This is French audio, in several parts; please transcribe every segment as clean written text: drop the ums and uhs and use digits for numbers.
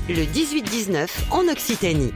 Le 18-19 en Occitanie.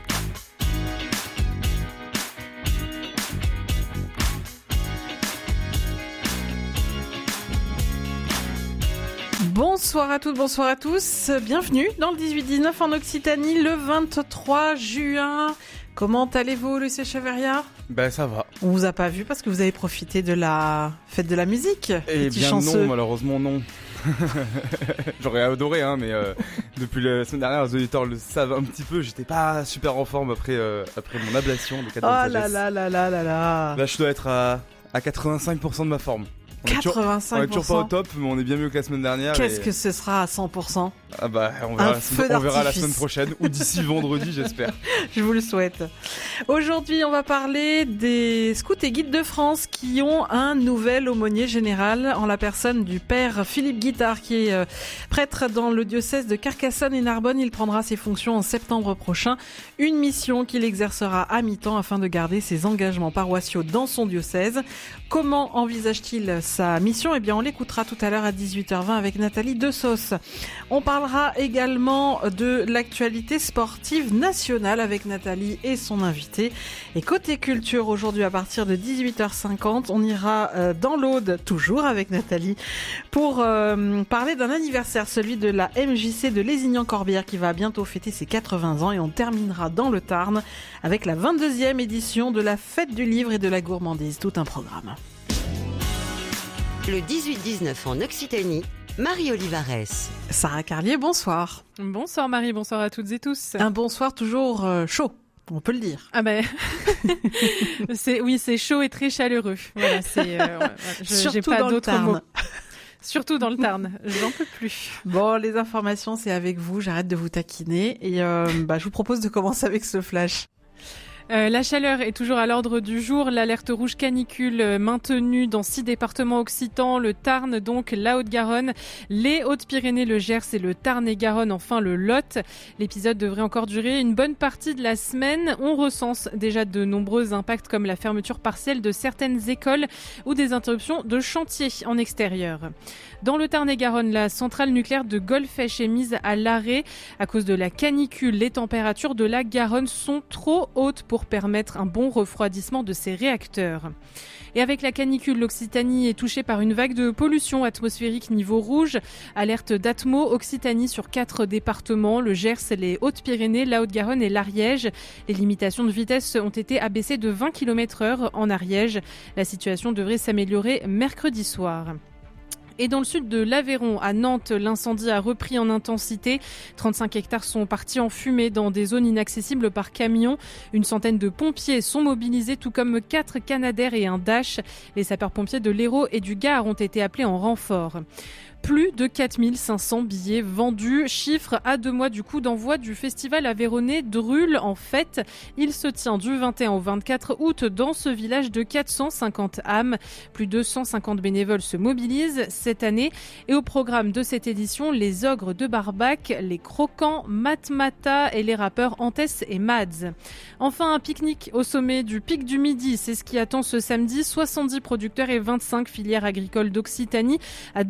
Bonsoir à toutes, bonsoir à tous. Bienvenue dans le 18-19 en Occitanie, le 23 juin. Comment allez-vous, Lucie Cheverriat ? Ben ça va. On vous a pas vu parce que vous avez profité de la fête de la musique. Eh bien chanceux. non, malheureusement non. J'aurais adoré, mais depuis la semaine dernière, les auditeurs le savent un petit peu. J'étais pas super en forme après mon ablation de 4 ans de sagesse. Là. Là, je dois être à 85% de ma forme. On est 85%. toujours pas au top, mais on est bien mieux que la semaine dernière. Qu'est-ce que ce sera à 100% ? Ah bah, on verra la semaine prochaine ou d'ici vendredi, j'espère. Je vous le souhaite. Aujourd'hui, on va parler des scouts et guides de France qui ont un nouvel aumônier général en la personne du père Philippe Guittard qui est prêtre dans le diocèse de Carcassonne et Narbonne. Il prendra ses fonctions en septembre prochain. Une mission qu'il exercera à mi-temps afin de garder ses engagements paroissiaux dans son diocèse. Comment envisage-t-il sa mission ? Eh bien, on l'écoutera tout à l'heure à 18h20 avec Nathalie Desauce. On parlera également de l'actualité sportive nationale avec Nathalie et son invité. Et côté culture, aujourd'hui à partir de 18h50, on ira dans l'Aude, toujours avec Nathalie, pour parler d'un anniversaire, celui de la MJC de Lézignan-Corbière qui va bientôt fêter ses 80 ans. Et on terminera dans le Tarn avec la 22e édition de la Fête du Livre et de la Gourmandise. Tout un programme. Le 18-19 en Occitanie, Marie Olivares. Sarah Carlier, bonsoir. Bonsoir Marie, bonsoir à toutes et tous. Un bonsoir toujours chaud, on peut le dire. Ah ben, c'est chaud et très chaleureux. Voilà, j'ai pas d'autres mots. Surtout dans le Tarn, j'en peux plus. Bon, les informations, c'est avec vous, j'arrête de vous taquiner et je vous propose de commencer avec ce flash. La chaleur est toujours à l'ordre du jour. L'alerte rouge canicule maintenue dans 6 départements occitans, le Tarn, donc la Haute-Garonne, les Hautes-Pyrénées, le Gers et le Tarn-et-Garonne, enfin le Lot. L'épisode devrait encore durer une bonne partie de la semaine. On recense déjà de nombreux impacts comme la fermeture partielle de certaines écoles ou des interruptions de chantier en extérieur. Dans le Tarn-et-Garonne, la centrale nucléaire de Golfech est mise à l'arrêt à cause de la canicule. Les températures de la Garonne sont trop hautes pour permettre un bon refroidissement de ces réacteurs. Et avec la canicule, l'Occitanie est touchée par une vague de pollution atmosphérique niveau rouge. Alerte d'Atmo Occitanie sur 4 départements, le Gers, les Hautes-Pyrénées, la Haute-Garonne et l'Ariège. Les limitations de vitesse ont été abaissées de 20 km/h en Ariège. La situation devrait s'améliorer mercredi soir. Et dans le sud de l'Aveyron, à Nantes, l'incendie a repris en intensité. 35 hectares sont partis en fumée dans des zones inaccessibles par camion. Une centaine de pompiers sont mobilisés, tout comme 4 Canadair et un Dash. Les sapeurs-pompiers de l'Hérault et du Gard ont été appelés en renfort. Plus de 4500 billets vendus, chiffre à 2 mois du coup d'envoi du festival aveyronnais Drûle en fête. Il se tient du 21 au 24 août dans ce village de 450 âmes. Plus de 150 bénévoles se mobilisent cette année. Et au programme de cette édition, les ogres de Barbac, les croquants, Matmata et les rappeurs Antès et Mads. Enfin, un pique-nique au sommet du Pic du Midi. C'est ce qui attend ce samedi. 70 producteurs et 25 filières agricoles d'Occitanie à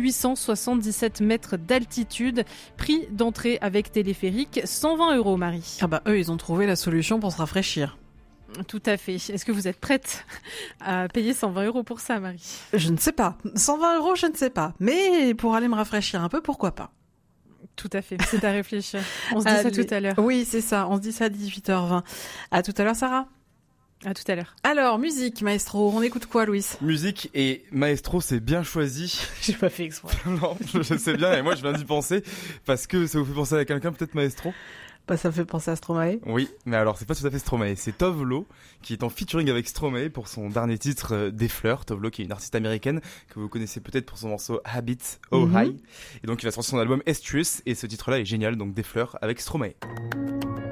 2877 mètres d'altitude. Prix d'entrée avec téléphérique, 120 €, Marie. Ah bah eux, ils ont trouvé la solution pour se rafraîchir. Tout à fait. Est-ce que vous êtes prête à payer 120 € pour ça, Marie ? Je ne sais pas. 120 €, je ne sais pas. Mais pour aller me rafraîchir un peu, pourquoi pas ? Tout à fait, c'est à réfléchir. On se dit ça tout à l'heure. Oui, c'est ça, on se dit ça à 18h20. À tout à l'heure, Sarah. À tout à l'heure. Alors, musique, maestro, on écoute quoi, Louis ? Musique et maestro, c'est bien choisi. J'ai pas fait exprès. Non, je sais bien, et moi je viens d'y penser, parce que ça vous fait penser à quelqu'un, peut-être maestro ? Bah, ça me fait penser à Stromae. Oui, mais alors c'est pas tout à fait Stromae, c'est Tove Lo qui est en featuring avec Stromae pour son dernier titre Des Fleurs. Tove Lo qui est une artiste américaine que vous connaissez peut-être pour son morceau Habits Oh High. Et donc il va sortir son album Estrus et ce titre-là est génial, donc Des Fleurs avec Stromae.